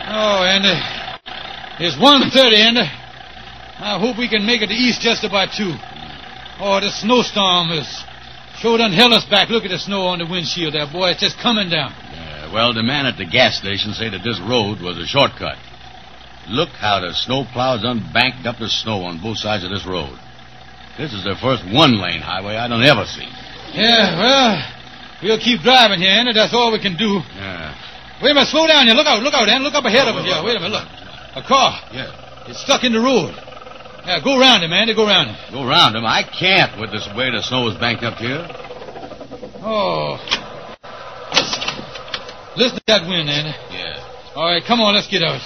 Oh, Andy. It's 1:30, Andy. I hope we can make it to Eastchester by 2. Oh, the snowstorm is sure done held us back. Look at the snow on the windshield there, boy. It's just coming down. Well, the man at the gas station said that this road was a shortcut. Look how the snow plows unbanked up the snow on both sides of this road. This is the first one-lane highway I done ever seen. Yeah, well, we'll keep driving here, Andy. That's all we can do. Yeah. Wait a minute, slow down here. Look out, Andy. Look up ahead of us here. Wait a minute, look. A car. Yeah. It's stuck in the road. Yeah, go around him, Andy. Go around him. Go around him? I can't with this way the snow is banked up here. Oh. Listen to that wind, Andy. Yeah. All right, come on, let's get out.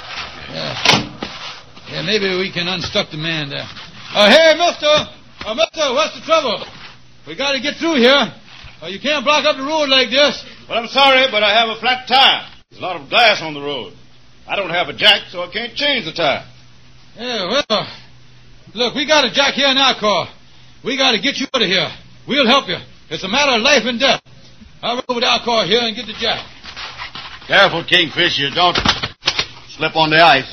Yeah, maybe we can unstuck the man there. Hey, mister, what's the trouble? We got to get through here. You can't block up the road like this. Well, I'm sorry, but I have a flat tire. There's a lot of glass on the road. I don't have a jack, so I can't change the tire. Yeah, well, look, we got a jack here in our car. We got to get you out of here. We'll help you. It's a matter of life and death. I'll run over to our car here and get the jack. Careful, Kingfish, you don't slip on the ice.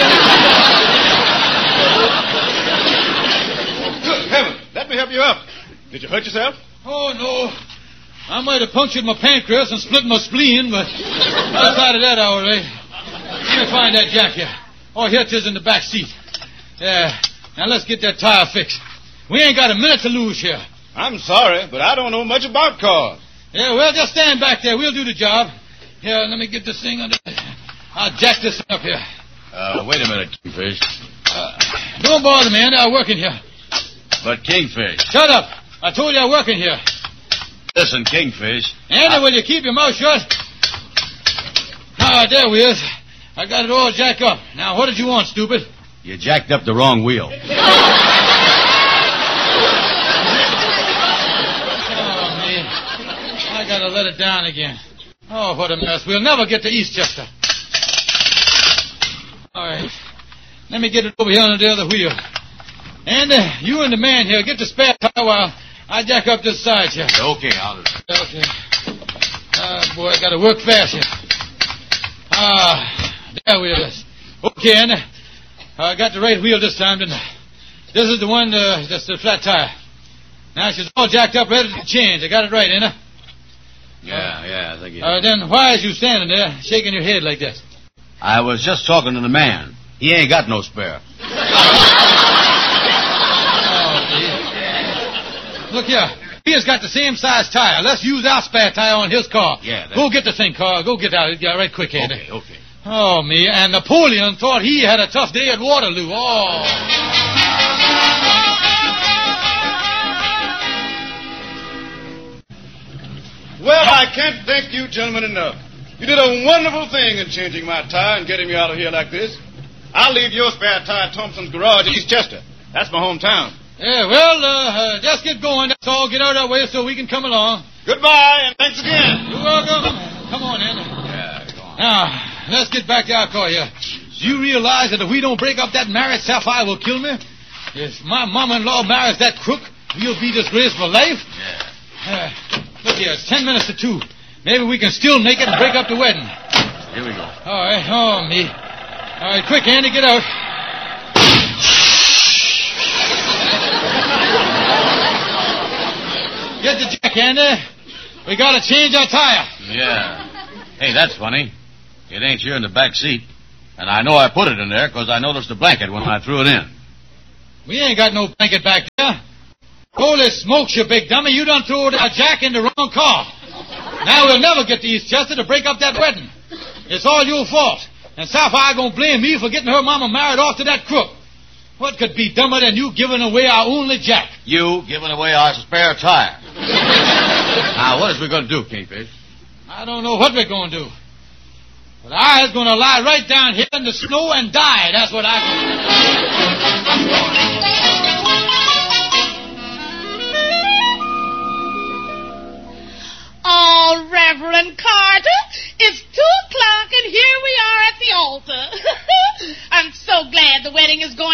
Good heavens, let me help you up. Did you hurt yourself? Oh, no. I might have punctured my pancreas and split my spleen, but outside of that, all right. Let me find that jack here. Oh, here it is in the back seat. Yeah. Now let's get that tire fixed. We ain't got a minute to lose here. I'm sorry, but I don't know much about cars. Yeah, well, just stand back there. We'll do the job. Here, let me get this thing under. I'll jack this up here. Wait a minute, Kingfish. Don't bother me, Andy. I work in here. But, Kingfish... Shut up. I told you I work in here. Listen, Kingfish... Andy, will you keep your mouth shut? Ah, there we is. I got it all jacked up. Now, what did you want, stupid? You jacked up the wrong wheel. Oh, me. I gotta let it down again. Oh, what a mess. We'll never get to Eastchester. All right. Let me get it over here under the other wheel. And you and the man here, get the spare tire while I jack up this side here. Okay, I'll... Okay. Boy, I gotta work fast here. There we is. Okay, Andy. I got the right wheel this time, didn't I? This is the one, that's the flat tire. Now she's all jacked up, ready to change. I got it right, ain't I? Yeah, I think you... Then why is you standing there, shaking your head like that? I was just talking to the man. He ain't got no spare. Look here. He has got the same size tire. Let's use our spare tire on his car. Yeah, Go get the thing, car. Go get out. Get right quick, Andy. Okay. Oh, me. And Napoleon thought he had a tough day at Waterloo. Oh. Well, I can't thank you gentlemen enough. You did a wonderful thing in changing my tire and getting me out of here like this. I'll leave your spare tire at Thompson's garage in Eastchester. That's my hometown. Yeah, well, just get going. That's all. Get out of our way so we can come along. Goodbye, and thanks again. You're welcome. Come on, Andy. Yeah, go on. Now, let's get back to our car here. Do you realize that if we don't break up that marriage, Sapphire will kill me? If my mama-in-law marries that crook, we'll be disgraced for life. Yeah. Look here, it's 10 minutes to 2. Maybe we can still make it and break up the wedding. Here we go. All right. Oh, me. All right, quick, Andy, get out. Get the jack, Andy. We got to change our tire. Yeah. Hey, that's funny. It ain't here in the back seat. And I know I put it in there because I noticed the blanket when I threw it in. We ain't got no blanket back there. Holy smokes, you big dummy. You done threw a jack in the wrong car. Now we'll never get to Eastchester to break up that wedding. It's all your fault. And Sapphire gonna blame me for getting her mama married off to that crook. What could be dumber than you giving away our only jack? You giving away our spare tire. Now, what is we going to do, Kingfish? I don't know what we're going to do. But I is going to lie right down here in the snow and die. That's what I can do. Oh, Reverend Carter, it's 2 o'clock and here we are at the altar. I'm so glad the wedding is going